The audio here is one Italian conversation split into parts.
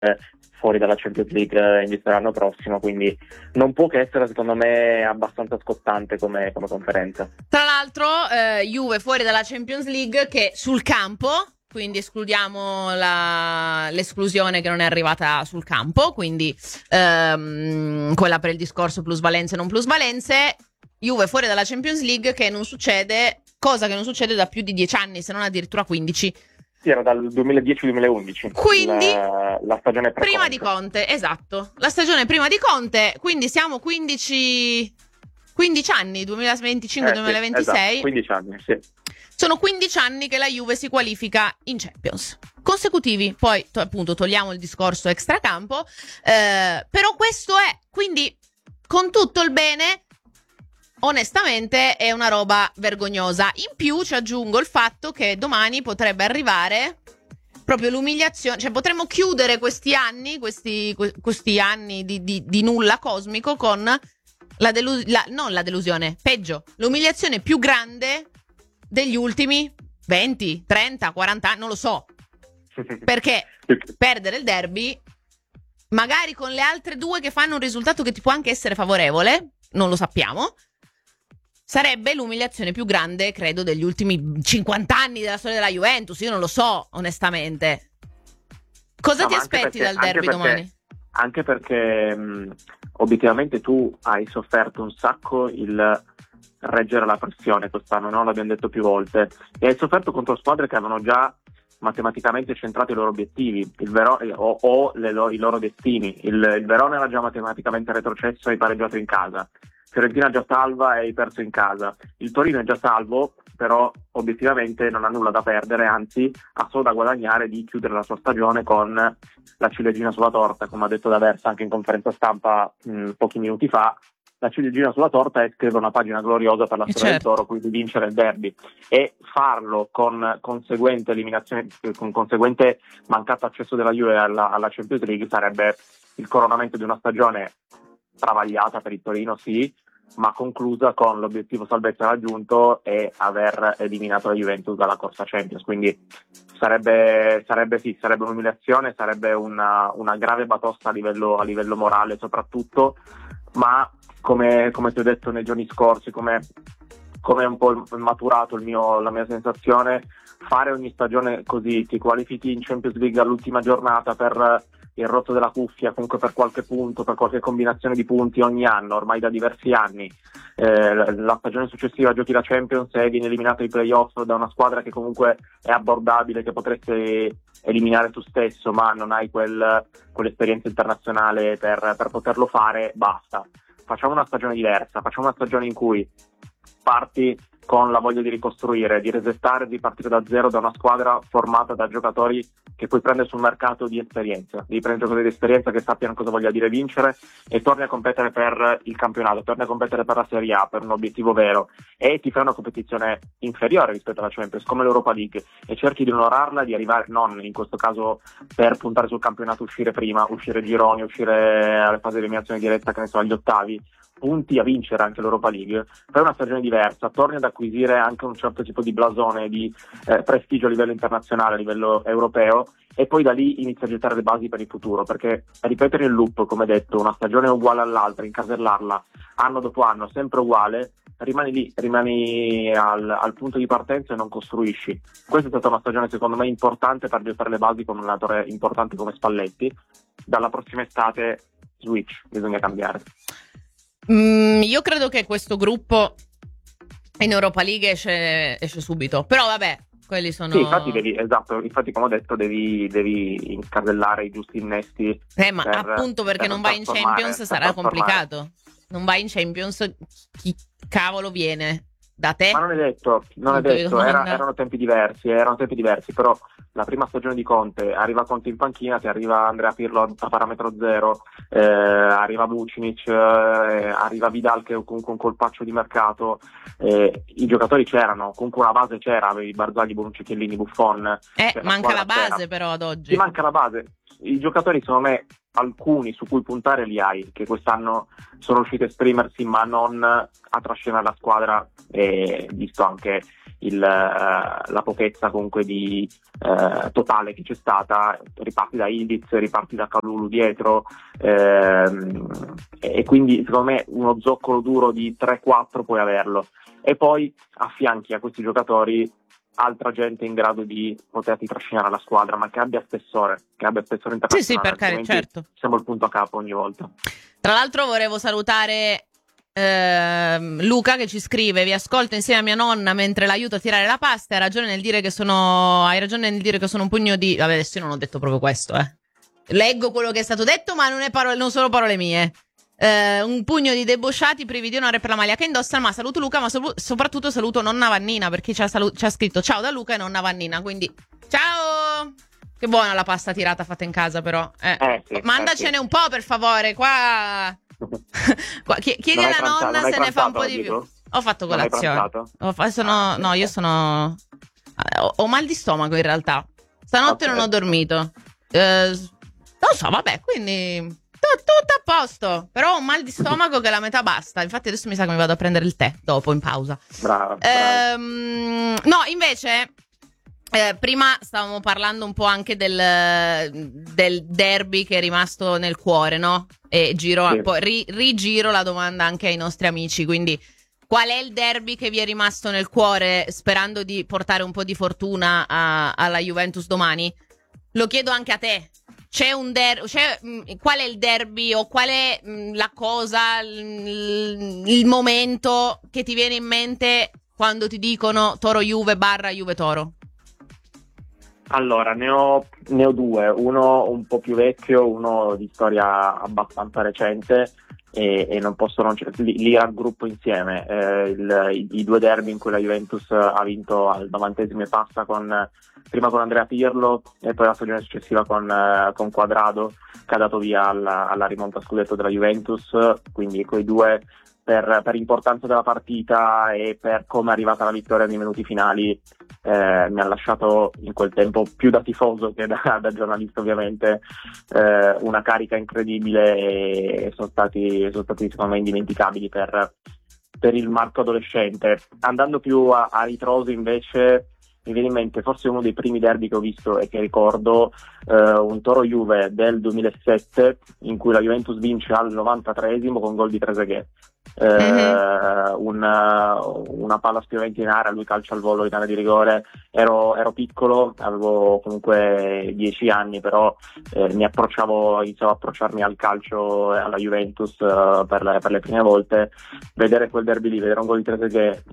fuori dalla Champions League in vista dell'anno prossimo, quindi non può che essere secondo me abbastanza scottante come conferenza. Tra l'altro Juve fuori dalla Champions League che sul campo, quindi escludiamo l'esclusione che non è arrivata sul campo, quindi quella per il discorso plusvalenze e non plusvalenze. Juve fuori dalla Champions League che non succede, cosa che non succede da più di 10 anni, se non addirittura 15. Sì, era dal 2010-2011. Quindi la stagione prima di Conte, esatto. La stagione prima di Conte, quindi siamo 15 anni, 2025-2026. Sì, esatto, 15 anni, sì. Sono 15 anni che la Juve si qualifica in Champions consecutivi, poi appunto togliamo il discorso extracampo, però questo è, quindi con tutto il bene, onestamente è una roba vergognosa. In più ci aggiungo il fatto che domani potrebbe arrivare proprio l'umiliazione, cioè potremmo chiudere questi anni di nulla cosmico con non la delusione, peggio, l'umiliazione più grande degli ultimi 20, 30, 40 anni, non lo so. Perché perdere il derby, magari con le altre due che fanno un risultato che ti può anche essere favorevole, non lo sappiamo, sarebbe l'umiliazione più grande, credo, degli ultimi 50 anni della storia della Juventus. Io non lo so, onestamente. Cosa ti aspetti dal derby domani? Anche perché obiettivamente tu hai sofferto un sacco il reggere la pressione quest'anno, no? L'abbiamo detto più volte, e hai sofferto contro squadre che avevano già matematicamente centrato i loro obiettivi, i loro destini. Il Verona era già matematicamente retrocesso e hai pareggiato in casa. Fiorentina è già salva e hai perso in casa. Il Torino è già salvo, però obiettivamente non ha nulla da perdere, anzi ha solo da guadagnare di chiudere la sua stagione con la ciliegina sulla torta, come ha detto D'Aversa anche in conferenza stampa pochi minuti fa. La ciliegina sulla torta è scrivere una pagina gloriosa per la storia del Toro, quindi vincere il derby, e farlo con conseguente eliminazione, con conseguente mancato accesso della Juve alla Champions League sarebbe il coronamento di una stagione travagliata per il Torino, sì, ma conclusa con l'obiettivo salvezza raggiunto e aver eliminato la Juventus dalla corsa Champions. Quindi sarebbe un'umiliazione, sarebbe una grave batosta a livello morale soprattutto, ma come ti ho detto nei giorni scorsi, come è un po' maturato la mia sensazione, fare ogni stagione così, ti qualifichi in Champions League all'ultima giornata per il rotto della cuffia, comunque per qualche punto, per qualche combinazione di punti ogni anno, ormai da diversi anni. La stagione successiva giochi la Champions e vieni eliminato ai playoff da una squadra che comunque è abbordabile, che potresti eliminare tu stesso, ma non hai quell'esperienza internazionale per poterlo fare. Basta, facciamo una stagione diversa, facciamo una stagione in cui parti con la voglia di ricostruire, di resettare, di partire da zero da una squadra formata da giocatori che puoi prendere sul mercato di esperienza, devi prendere giocatori di esperienza che sappiano cosa voglia dire vincere, e torni a competere per il campionato, torni a competere per la Serie A, per un obiettivo vero, e ti fai una competizione inferiore rispetto alla Champions, come l'Europa League, e cerchi di onorarla, di arrivare, non in questo caso per puntare sul campionato, uscire prima, uscire gironi, uscire alle fasi di eliminazione diretta, che ne so, agli ottavi, punti a vincere anche l'Europa League, fai una stagione diversa, torni ad acquisire anche un certo tipo di blasone, di prestigio a livello internazionale, a livello europeo, e poi da lì inizi a gettare le basi per il futuro, perché ripetere il loop, come detto, una stagione uguale all'altra, incasellarla anno dopo anno, sempre uguale, rimani lì, rimani al punto di partenza e non costruisci. Questa è stata una stagione secondo me importante per gettare le basi con un allenatore importante come Spalletti. Dalla prossima estate switch, bisogna cambiare. Io credo che questo gruppo in Europa League esce subito, però vabbè, quelli sono... Sì, infatti come ho detto devi incasellare i giusti innesti. Ma appunto perché non vai in Champions sarà complicato. Non vai in Champions, chi cavolo viene? Da te? Ma non è detto, erano tempi diversi, però la prima stagione di Conte, arriva Conte in panchina, ti arriva Andrea Pirlo a parametro zero, arriva Vucinic, arriva Vidal che è comunque un colpaccio di mercato, i giocatori c'erano, comunque una base c'era, avevi Barzagli, Bonucci, Chiellini, Buffon. Manca la base c'era. Però ad oggi. Sì, manca la base. I giocatori secondo me alcuni su cui puntare li hai, che quest'anno sono riusciti a esprimersi ma non a trascinare la squadra, visto anche la pochezza comunque di totale che c'è stata, riparti da Ildiz, riparti da Kalulu dietro, e quindi secondo me uno zoccolo duro di 3-4 puoi averlo, e poi affianchi a questi giocatori altra gente in grado di poterti trascinare la squadra, ma che abbia spessore internazionale. Sì, per carità, certo. Siamo il punto a capo ogni volta. Tra l'altro volevo salutare Luca che ci scrive: vi ascolto insieme a mia nonna mentre l'aiuto a tirare la pasta. Hai ragione nel dire che sono un pugno di... Vabbè, adesso io non ho detto proprio questo, leggo quello che è stato detto, ma non sono parole mie. Un pugno di debosciati privi di onore per la maglia che indossano. Ma saluto Luca, ma soprattutto saluto nonna Vannina, perché ci ha scritto ciao da Luca e nonna Vannina, quindi ciao. Che buona la pasta tirata fatta in casa, però sì, mandacene un po', per favore, qua. Chiedi alla nonna se ne fa un po' di più. Ho fatto colazione. No, io sono... Ho mal di stomaco in realtà. Stanotte non ho dormito. Non so, vabbè, quindi tutto a posto. Però ho un mal di stomaco che la metà basta. Infatti adesso mi sa che mi vado a prendere il tè dopo, in pausa. Brava. No, invece... prima stavamo parlando un po' anche del derby che è rimasto nel cuore, no? E poi rigiro la domanda anche ai nostri amici, quindi qual è il derby che vi è rimasto nel cuore, sperando di portare un po' di fortuna alla Juventus domani? Lo chiedo anche a te. Qual è il derby, o qual è la cosa, il momento che ti viene in mente quando ti dicono Toro Juve / Juve Toro? Allora, ne ho due, uno un po' più vecchio, uno di storia abbastanza recente, e non posso non li raggruppo insieme. I due derby in cui la Juventus ha vinto al 90esimo e passa, prima con Andrea Pirlo e poi la stagione successiva con Quadrado, che ha dato via alla rimonta scudetto della Juventus. Quindi quei due, per importanza della partita e per come è arrivata la vittoria nei minuti finali, mi ha lasciato in quel tempo, più da tifoso che da giornalista ovviamente, una carica incredibile, e sono stati secondo me indimenticabili per il Marco adolescente. Andando più a ritroso invece, mi viene in mente forse uno dei primi derby che ho visto e che ricordo, un Toro Juve del 2007 in cui la Juventus vince al 93esimo con gol di Trezeguet. Una palla spiovente in area, lui calcia al volo in area di rigore. Ero piccolo, avevo comunque 10 anni, però iniziavo a approcciarmi al calcio e alla Juventus per le prime volte. Vedere quel derby lì, vedere un gol di Trezeguet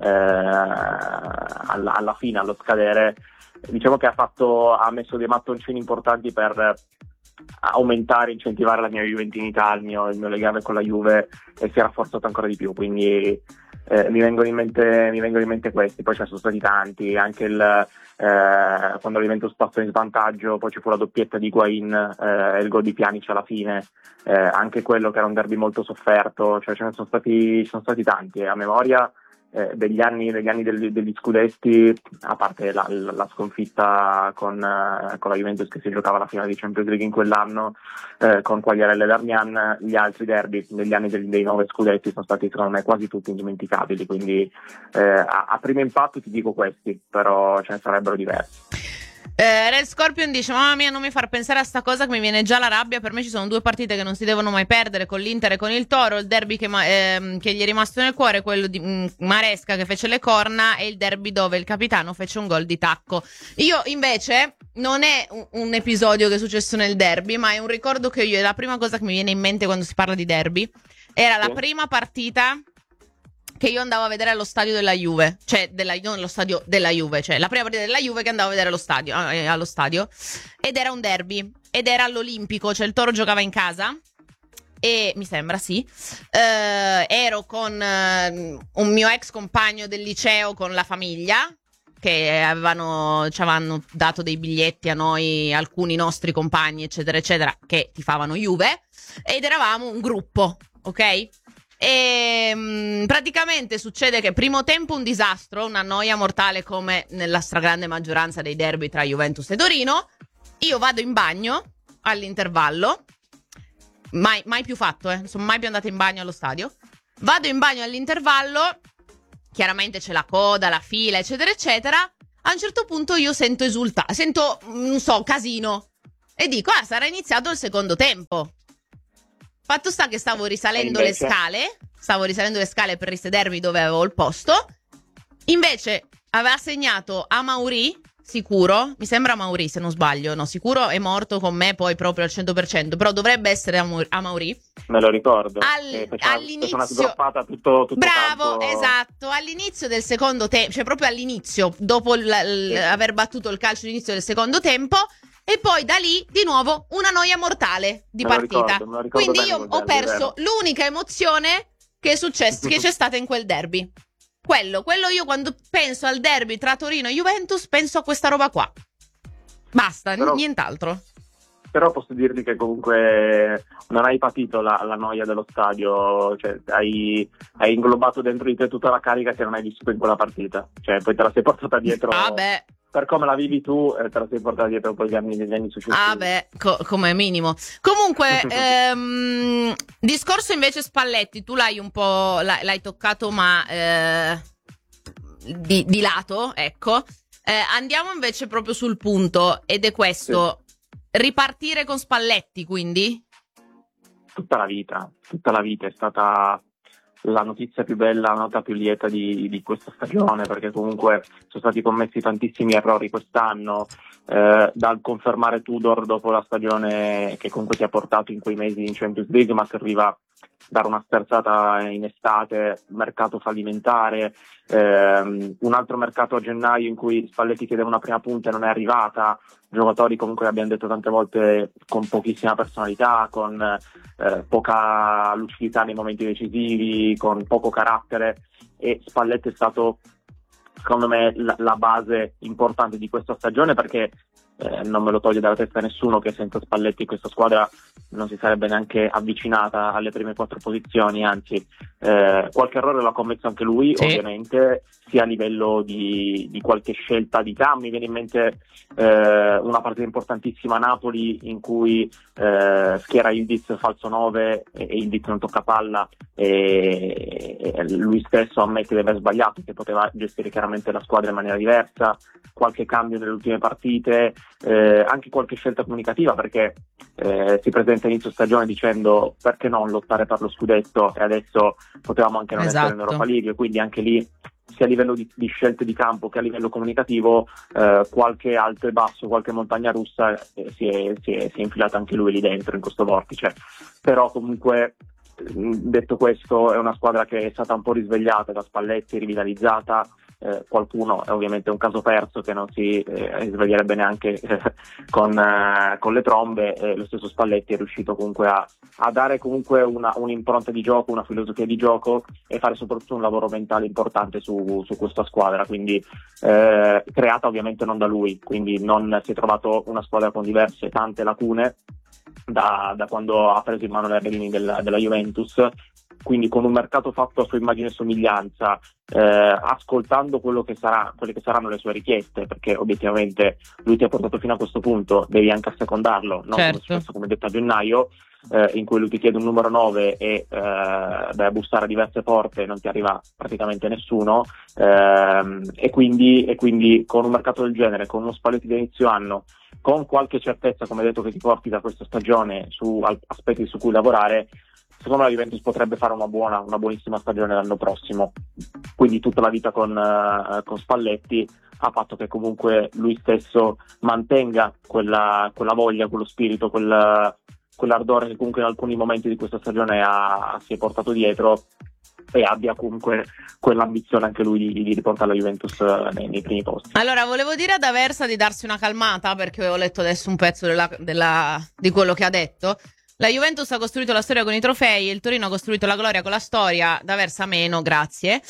alla fine, allo scadere, diciamo che ha messo dei mattoncini importanti per aumentare, incentivare la mia juventinità, il mio legame con la Juve, e si è rafforzato ancora di più. Quindi mi vengono in mente questi. Poi ce ne sono stati tanti, anche quando la Juventus passò in svantaggio, poi ci fu la doppietta di Higuain e il gol di Pjanic alla fine, anche quello che era un derby molto sofferto. Cioè ce ne sono stati tanti, a memoria. Degli anni degli scudetti, a parte la sconfitta con la Juventus che si giocava la finale di Champions League in quell'anno, con Quagliarella e Darmian, gli altri derby negli anni dei 9 scudetti sono stati secondo me quasi tutti indimenticabili. Quindi a primo impatto ti dico questi, però ce ne sarebbero diversi. Red Scorpion dice: mamma mia, non mi far pensare a sta cosa che mi viene già la rabbia. Per me ci sono due partite che non si devono mai perdere, con l'Inter e con il Toro. Il derby che gli è rimasto nel cuore è quello di Maresca che fece le corna, e il derby dove il capitano fece un gol di tacco. Io invece non è un episodio che è successo nel derby, ma è un ricordo che io, è la prima cosa che mi viene in mente quando si parla di derby. Era la prima partita che io andavo a vedere allo stadio della Juve, cioè non lo stadio della Juve, cioè la prima partita della Juve che andavo a vedere allo stadio, ed era un derby, ed era all'Olimpico, cioè il Toro giocava in casa, e mi sembra sì, ero con un mio ex compagno del liceo, con la famiglia, che ci avevano dato dei biglietti a noi, alcuni nostri compagni eccetera eccetera, che tifavano Juve, ed eravamo un gruppo, ok? E praticamente succede che primo tempo un disastro, una noia mortale come nella stragrande maggioranza dei derby tra Juventus e Torino. Io vado in bagno all'intervallo, mai più fatto, non sono mai più andata in bagno allo stadio. Vado in bagno all'intervallo chiaramente c'è la coda, la fila, eccetera, eccetera. A un certo punto io sento non so, casino. E dico, sarà iniziato il secondo tempo. Fatto sta che stavo risalendo le scale per risedermi dove avevo il posto. Invece aveva segnato Amaury, sicuro, mi sembra Amaury se non sbaglio, no, sicuro è morto con me poi proprio al 100%, però dovrebbe essere Amaury. Me lo ricordo. All'inizio una sgroppata tutto bravo, campo. esatto, all'inizio del secondo tempo, cioè proprio all'inizio, dopo aver battuto il calcio all'inizio del secondo tempo. E poi da lì di nuovo una noia mortale di partita. Me lo ricordo Quindi bene io ho perso l'unica emozione che c'è stata in quel derby. Quello io quando penso al derby tra Torino e Juventus penso a questa roba qua. Basta, nient'altro. Però posso dirti che comunque non hai patito la noia dello stadio, cioè hai inglobato dentro di te tutta la carica che non hai vissuto in quella partita. Cioè poi te la sei portata dietro. Per come la vivi tu, te la sei portata dietro poi gli anni successivi. Come minimo. Comunque, discorso invece Spalletti, tu l'hai un po', l'hai toccato ma di lato, ecco. Andiamo invece proprio sul punto, ed è questo. Sì. Ripartire con Spalletti, quindi? Tutta la vita è stata la notizia più bella, la nota più lieta di questa stagione, perché comunque sono stati commessi tantissimi errori quest'anno, dal confermare Tudor dopo la stagione che comunque ti ha portato in quei mesi in Champions League, ma serviva dare una sterzata in estate, mercato fallimentare, un altro mercato a gennaio in cui Spalletti chiedeva una prima punta e non è arrivata, giocatori comunque abbiamo detto tante volte con pochissima personalità, con poca lucidità nei momenti decisivi, con poco carattere, e Spalletti è stato secondo me la base importante di questa stagione, perché non me lo toglie dalla testa nessuno che senza Spalletti questa squadra non si sarebbe neanche avvicinata alle prime 4 posizioni, anzi qualche errore l'ha commesso anche lui, sì. Ovviamente, sia a livello di qualche scelta di cambi. Mi viene in mente una partita importantissima a Napoli in cui schiera Ildiz falso 9 e Ildiz non tocca palla, e lui stesso ammette di aver sbagliato, che poteva gestire chiaramente la squadra in maniera diversa, qualche cambio nelle ultime partite, anche qualche scelta comunicativa, perché si presenta a inizio stagione dicendo perché non lottare per lo scudetto, e adesso potevamo anche non essere in Europa League, quindi anche lì sia a livello di scelte di campo che a livello comunicativo qualche alto e basso, qualche montagna russa si è infilata anche lui lì dentro in questo vortice. Però comunque, detto questo, è una squadra che è stata un po' risvegliata da Spalletti, rivitalizzata. Qualcuno è ovviamente un caso perso che non si sveglierebbe neanche con le trombe, lo stesso Spalletti è riuscito comunque a dare comunque un'impronta di gioco, una filosofia di gioco, e fare soprattutto un lavoro mentale importante su questa squadra, quindi creata ovviamente non da lui, quindi non si è trovato una squadra con diverse tante lacune da quando ha preso in mano le redini della Juventus, quindi con un mercato fatto a sua immagine e somiglianza, ascoltando quelle che saranno le sue richieste, perché obiettivamente lui ti ha portato fino a questo punto, devi anche assecondarlo, non come è successo, come detto, a gennaio, in cui lui ti chiede un numero 9 e vai a bussare a diverse porte e non ti arriva praticamente nessuno, e quindi con un mercato del genere, con uno Spalletti di inizio anno, con qualche certezza, come detto, che ti porti da questa stagione su aspetti su cui lavorare, secondo me la Juventus potrebbe fare una buonissima stagione l'anno prossimo. Quindi tutta la vita con Spalletti ha fatto che comunque lui stesso mantenga quella voglia, quello spirito, quell'ardore che comunque in alcuni momenti di questa stagione si è portato dietro, e abbia comunque quell'ambizione anche lui di riportare la Juventus nei primi posti. Allora, volevo dire ad Aversa di darsi una calmata, perché ho letto adesso un pezzo di quello che ha detto. La Juventus ha costruito la storia con i trofei, il Torino ha costruito la gloria con la storia. D'Aversa meno, grazie.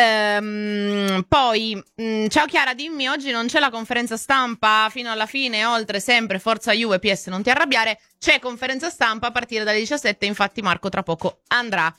Poi, ciao Chiara, dimmi, oggi non c'è la conferenza stampa fino alla fine, oltre sempre, forza Juve, PS, non ti arrabbiare. c'è conferenza stampa a partire dalle 17, infatti Marco tra poco andrà.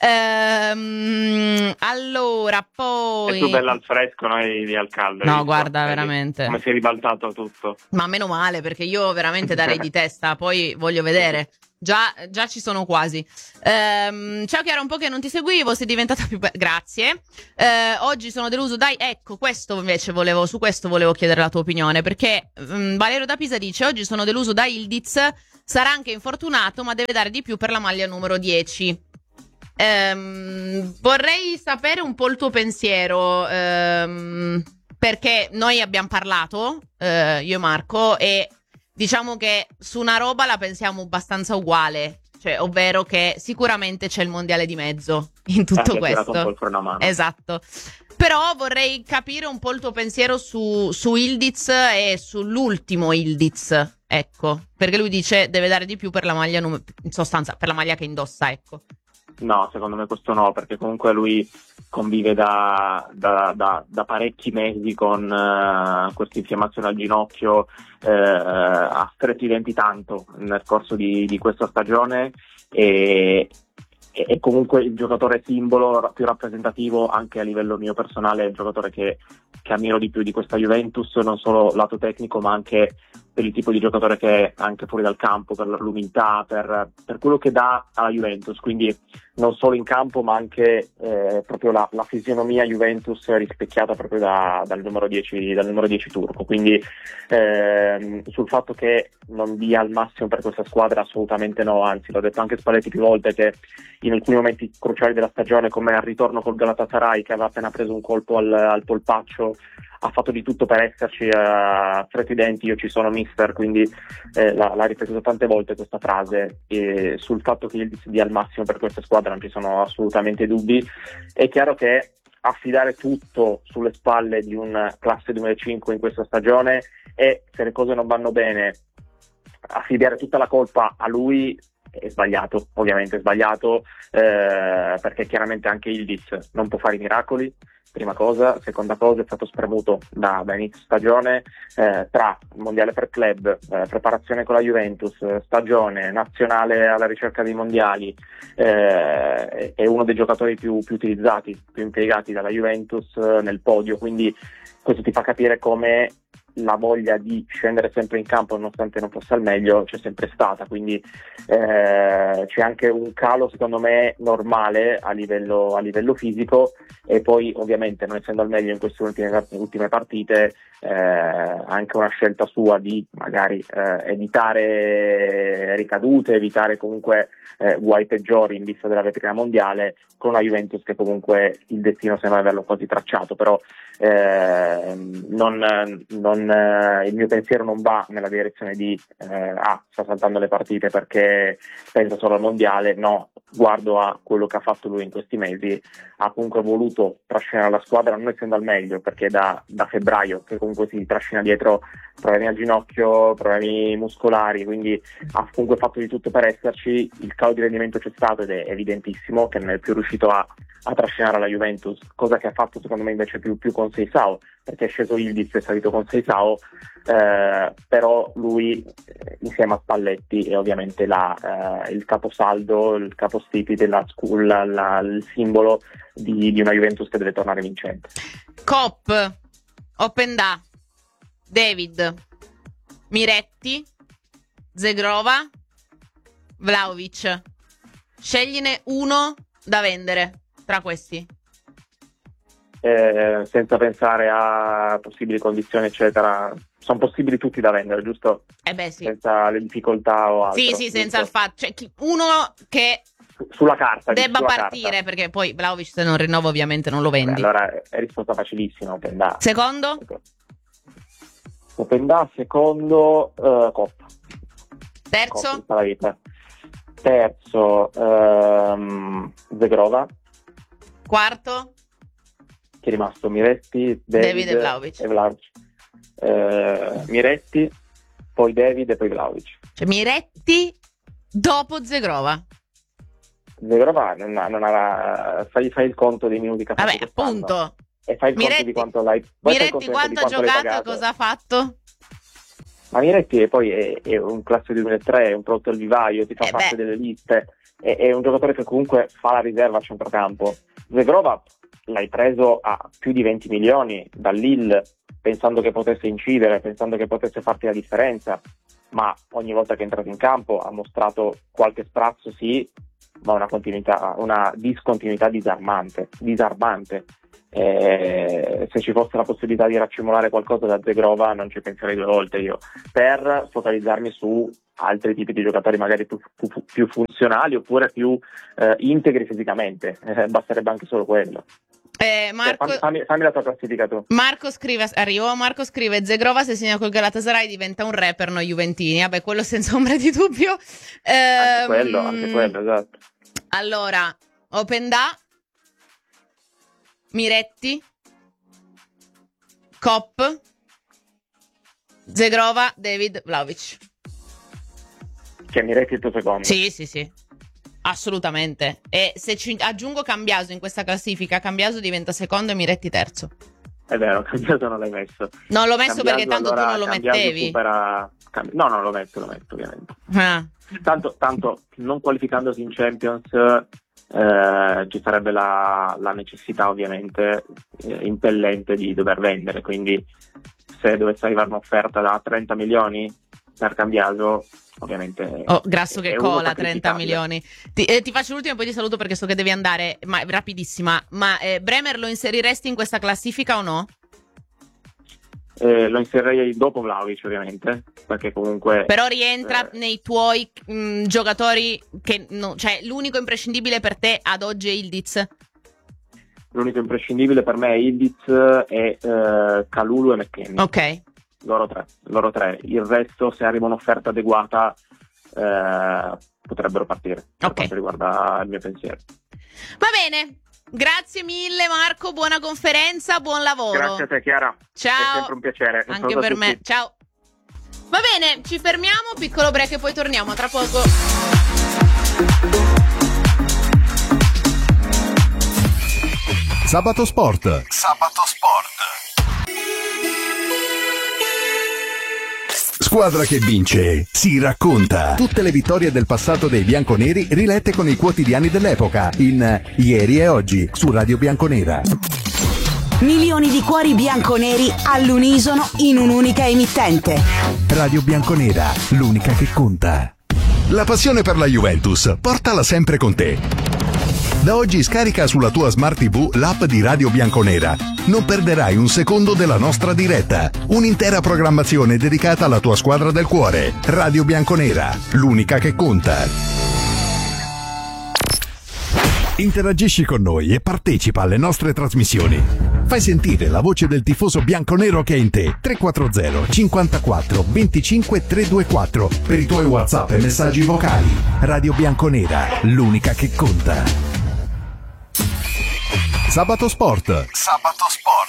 Allora, poi... È più bella al fresco, noi lì al caldo. No, guarda, veramente. Come si è ribaltato tutto. Ma meno male, perché io veramente darei di testa, poi voglio vedere. Già ci sono quasi. Ciao Chiara, un po' che non ti seguivo, sei diventata più grazie. Oggi sono deluso, dai, ecco, su questo volevo chiedere la tua opinione, perché Valerio da Pisa dice: oggi sono deluso da Ildiz, sarà anche infortunato, ma deve dare di più per la maglia numero 10. Vorrei sapere un po' il tuo pensiero, perché noi abbiamo parlato, io e Marco, e diciamo che su una roba la pensiamo abbastanza uguale, cioè, ovvero che sicuramente c'è il mondiale di mezzo in tutto questo. Un po' il freno a mano. Esatto. Però vorrei capire un po' il tuo pensiero su Ildiz e sull'ultimo Ildiz, ecco, perché lui dice deve dare di più per la maglia, in sostanza per la maglia che indossa, ecco. No, secondo me questo no, perché comunque lui convive da parecchi mesi con questa infiammazione al ginocchio, ha stretto i denti tanto nel corso di questa stagione e comunque il giocatore simbolo più rappresentativo anche a livello mio personale è il giocatore che ammiro di più di questa Juventus, non solo lato tecnico ma anche per il tipo di giocatore che è anche fuori dal campo, per l'umiltà, per quello che dà alla Juventus, quindi non solo in campo ma anche proprio la fisionomia Juventus rispecchiata proprio dal numero 10 turco, quindi sul fatto che non dia il massimo per questa squadra assolutamente no, anzi l'ho detto anche Spalletti più volte che in alcuni momenti cruciali della stagione, come al ritorno col Galatasaray che aveva appena preso un colpo al polpaccio, ha fatto di tutto per esserci, stretto i denti, io ci sono mister, quindi l'ha ripetuto tante volte questa frase, e sul fatto che Ildiz dia il massimo per questa squadra non ci sono assolutamente dubbi. È chiaro che affidare tutto sulle spalle di un classe 2005 in questa stagione, e se le cose non vanno bene affidare tutta la colpa a lui è sbagliato, ovviamente è sbagliato, perché chiaramente anche Ildiz non può fare i miracoli, prima cosa. Seconda cosa, è stato spremuto da inizio stagione tra mondiale per club, preparazione con la Juventus, stagione nazionale alla ricerca dei mondiali, è uno dei giocatori più utilizzati, più impiegati dalla Juventus nel podio, quindi questo ti fa capire come la voglia di scendere sempre in campo nonostante non fosse al meglio c'è sempre stata, quindi c'è anche un calo secondo me normale a livello fisico, e poi ovviamente non essendo al meglio in queste ultime partite anche una scelta sua di magari evitare ricadute, evitare comunque guai peggiori in vista della vetrina mondiale, con una Juventus che comunque il destino sembra averlo quasi tracciato, però il mio pensiero non va nella direzione di sta saltando le partite perché pensa solo al mondiale. No, guardo a quello che ha fatto lui in questi mesi, ha comunque voluto trascinare la squadra non essendo al meglio, perché da febbraio che comunque si trascina dietro problemi al ginocchio, problemi muscolari, quindi ha comunque fatto di tutto per esserci. Il calo di rendimento c'è stato ed è evidentissimo che non è più riuscito a trascinare la Juventus, cosa che ha fatto secondo me invece più con Seisao, perché è sceso Ildiz e è salito con Seisao, però lui insieme a Spalletti è ovviamente il caposaldo, il capostipite, il simbolo di una Juventus che deve tornare vincente. Cop, Openda, David, Miretti, Zegrova, Vlahovic. Scegliene uno da vendere tra questi. Senza pensare a possibili condizioni eccetera, sono possibili tutti da vendere, giusto? Beh, sì. Senza le difficoltà o altro. Sì, senza il fatto, cioè uno che sulla carta debba partire, carta. Perché poi Vlahovic se non rinnova ovviamente non lo vendi. Allora è risposta facilissima, Openda. Secondo? Openda, secondo Coppa. Terzo? Coppa, terzo Zegrova. Quarto? Che è rimasto Miretti, David e Vlahovic. Miretti, poi David e poi Vlahovic. Cioè Miretti dopo Zegrova. Zegrova non aveva, fai il conto dei minuti che ha fatto. Vabbè, appunto. E fai il conto di quanto l'hai. Miretti quanto ha giocato e cosa ha fatto? Ma Miretti poi è un classe 2003, è un prodotto al vivaio, ti fa parte delle liste, è un giocatore che comunque fa la riserva a centrocampo. Zegrova l'hai preso a più di 20 milioni dal Lille, pensando che potesse incidere, pensando che potesse farti la differenza, ma ogni volta che è entrato in campo ha mostrato qualche sprazzo, sì, ma una discontinuità disarmante. Se ci fosse la possibilità di raccimolare qualcosa da Zegrova non ci penserei due volte io, per focalizzarmi su altri tipi di giocatori magari più funzionali oppure più integri fisicamente, basterebbe anche solo quello. Marco, fammi la tua classifica tu. Marco scrive Zegrova se segna col Galatasaray diventa un re per noi juventini. Vabbè, quello senza ombra di dubbio. Anche quello, esatto. Allora, Openda, Miretti, Kopp, Zegrova, David, Vlahovic. Cioè Miretti il tuo secondo? Sì, assolutamente. E se ci aggiungo Cambiaso in questa classifica, Cambiaso diventa secondo e Miretti terzo. È vero, Cambiaso non l'hai messo. Non l'ho messo Cambiaso, perché tanto allora, tu non lo mettevi. No, lo metto ovviamente. Tanto non qualificandosi in Champions ci sarebbe la necessità ovviamente impellente di dover vendere, quindi se dovesse arrivare un'offerta da 30 milioni per Cambiaso, ovviamente grasso che cola 30 milioni. Ti faccio l'ultima e poi ti saluto perché so che devi andare, ma rapidissima. Ma Bremer lo inseriresti in questa classifica o no? Lo inserirei dopo Vlahovic ovviamente, perché comunque però rientra nei tuoi giocatori che cioè l'unico imprescindibile per te ad oggi è Ildiz. L'unico imprescindibile per me è Ildiz e Kalulu e McKennie. Ok. Loro tre. Il resto, se arriva un'offerta adeguata, potrebbero partire. Per quanto riguarda il mio pensiero. Va bene. Grazie mille Marco, buona conferenza, buon lavoro. Grazie a te Chiara. Ciao. È sempre un piacere. Anche per me. Ciao. Va bene, ci fermiamo, piccolo break e poi torniamo tra poco. Sabato Sport. Squadra che vince si racconta. Tutte le vittorie del passato dei bianconeri rilette con i quotidiani dell'epoca in Ieri e Oggi su Radio Bianconera. Milioni di cuori bianconeri all'unisono in un'unica emittente. Radio Bianconera, l'unica che conta. La passione per la Juventus, portala sempre con te. Da oggi scarica sulla tua Smart TV l'app di Radio Bianconera. Non perderai un secondo della nostra diretta. Un'intera programmazione dedicata alla tua squadra del cuore. Radio Bianconera, l'unica che conta. Interagisci con noi e partecipa alle nostre trasmissioni. Fai sentire la voce del tifoso bianconero che è in te. 340 54 25 324 per i tuoi WhatsApp e messaggi vocali. Radio Bianconera, l'unica che conta. Sabato Sport.